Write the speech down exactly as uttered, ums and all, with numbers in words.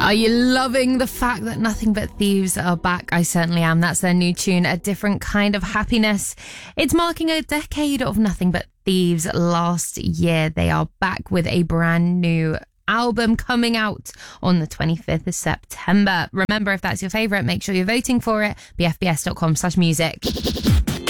Are you loving the fact that Nothing But Thieves are back? I certainly am. That's their new tune, A Different Kind of Happiness. It's marking a decade of Nothing But Thieves. Last year, they are back with a brand new album coming out on the twenty-fifth of September. Remember, if that's your favourite, make sure you're voting for it. b f b s dot com slash music.